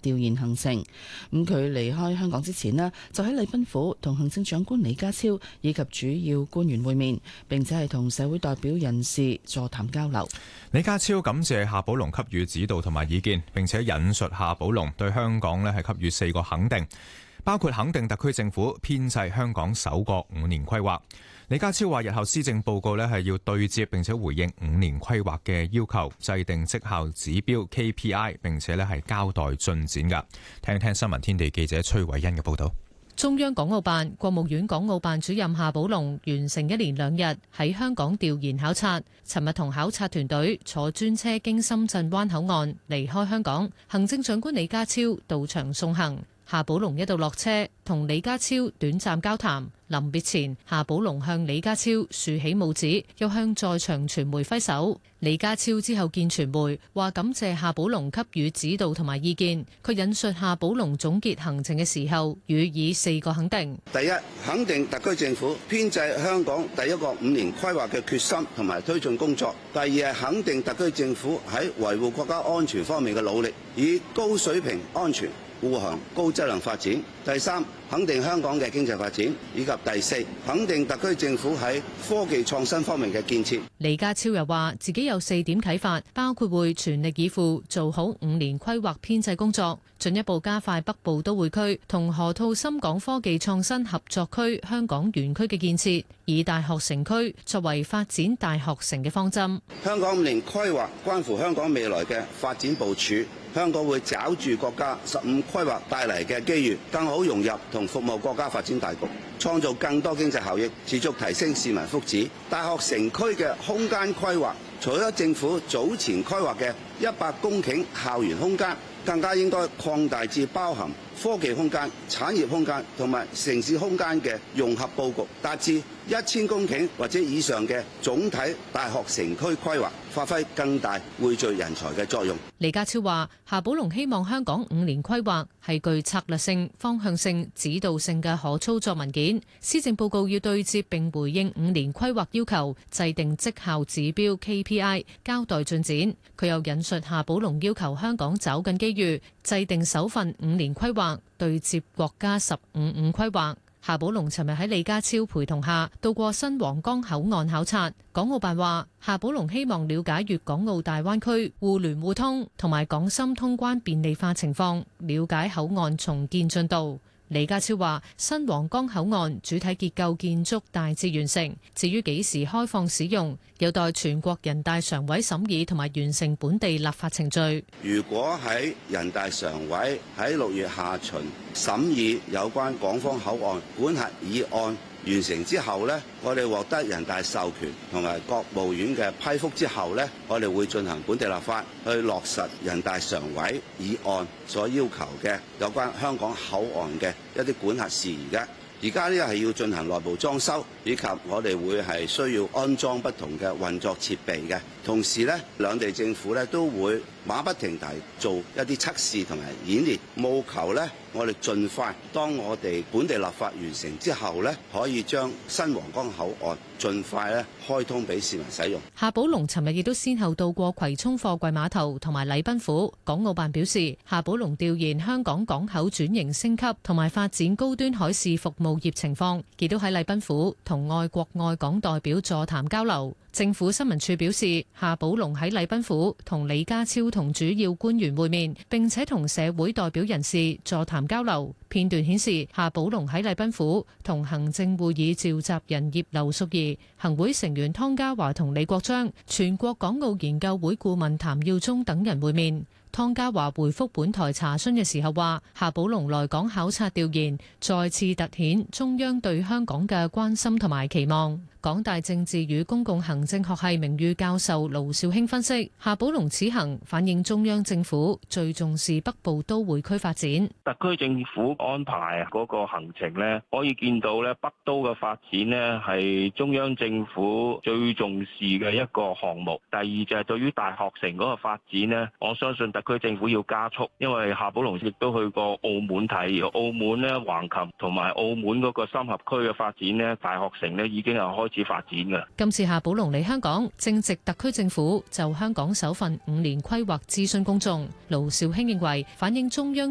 調研行程。咁佢離開香港之前呢，就喺禮賓府同行政長官李家超以及主要官員會面，並且係同社會代表人士座談交流。 李家超感謝夏寶龍給予指導同埋意見，並且引述夏寶龍對香港呢係給予4個肯定，包括肯定特區政府編製香港首個5年規劃。李家超話：日後施政報告呢係要對接並且回應5年規劃嘅要求，制定績效指標 KPI， 並且呢係交代進展㗎。聽聽新聞天地記者崔偉恩嘅報導。 中央港澳辦、國務院港澳辦主任夏寶龍完成1連2日喺香港調研考察，尋日同考察團隊坐專車經深圳灣口岸離開香港，行政長官李家超到場送行。夏寶龍一度落車，同李家超短暫交談。臨別前，夏寶龍向李家超豎起拇指，又向在場傳媒揮手。李家超之後見傳媒，話感謝夏寶龍給予指導同埋意見。佢引述夏寶龍總結行程嘅時候，予以4個肯定。 第一，肯定特區政府編製香港第一個5年規劃嘅決心同埋推進工作。第二係肯定特區政府喺維護國家安全方面嘅努力，以高水平安全護航高質量發展。第三，肯定香港嘅經濟發展，以及第四，肯定特區政府喺科技創新方面嘅建設。 李家超又話自己有4點啟發，包括會全力以赴做好5年規劃編制工作，進一步加快北部都會區同河套深港科技創新合作區香港園區嘅建設，以大學城區作為發展大學城嘅方針。 香港5年規劃關乎香港未來嘅發展部署。香港會抓住國家15規劃帶嚟嘅機遇，更好融入同服務國家發展大局，創造更多經濟效益，持續提升市民福祉。大學城區嘅空間規劃，除咗政府早前規劃嘅100公頃校園空間，更加應該擴大至包含科技空間、產業空間同埋城市空間嘅融合佈局，達至1000公頃或者以上嘅總體大學城區規劃，發揮更大匯聚人才嘅作用。 李家超話：夏寶龍希望香港5年規劃係具策略性、方向性、指導性嘅可操作文件，施政報告要對接並回應5年規劃要求，制定績效指標 KPI， 交代進展。佢又引述夏寶龍要求香港找緊機遇，制定首份5年規劃，對接國家15-5規劃。夏寶龍尋日喺李家超陪同下到過新皇崗口岸考察。港澳辦話，夏寶龍希望了解粵港澳大灣區互聯互通同埋港深通關便利化情況，了解口岸重建進度。李家超話：新皇崗口岸主體結構建築大致完成，至於幾時開放使用，有待全國人大常委審議同埋完成本地立法程序。 如果喺人大常委喺6月下旬審議有關港方口岸管轄議案完成之後呢，我哋獲得人大授權同埋國務院嘅批覆之後呢，我哋會進行本地立法，去落實人大常委議案所要求嘅有關香港口岸嘅一啲管轄事宜嘅。而家呢係要進行內部裝修，以及我哋會係需要安裝不同嘅運作設備嘅。同時呢，兩地政府呢都會馬不停蹄做一啲測試同埋演練，務求呢我哋盡快，當我哋本地立法完成之後呢，可以將新皇崗口岸盡快呢開通俾市民使用。 夏寶龍尋日亦都先後到過葵涌貨櫃碼頭同埋禮賓府。港澳辦表示，夏寶龍調研香港港口轉型升級同埋發展高端海事服務業情況，亦都喺禮賓府同愛國愛港代表座談交流。政府新聞處表示，夏寶龍喺禮賓府同李家超同主要官員會面，並且同社會代表人士座談交流。片段顯示，夏寶龍喺禮賓府同行政會議召集人葉劉淑儀、行會成員湯家驊同李國章、全國港澳研究會顧問譚耀宗等人會面。湯家驊回覆本台查詢嘅時候話，夏寶龍來港考察調研，再次凸顯中央對香港嘅關心同埋期望。港大政治與公共行政學系名譽教授盧兆興分析，夏寶龍此行反映中央政府最重視北部都會區發展。 特區政府安排嗰個行程呢，可以見到咧北都嘅發展呢係中央政府最重視嘅一個項目。第二就係對於大學城嗰個發展呢，我相信特區政府要加速，因為夏寶龍亦都去過澳門睇，澳門呢橫琴同埋澳門嗰個深合區嘅發展呢，大學城呢已經係開始發展㗎。 今次夏寶龍嚟香港，正值特區政府就香港首份5年規劃諮詢公眾。盧兆興認為反映中央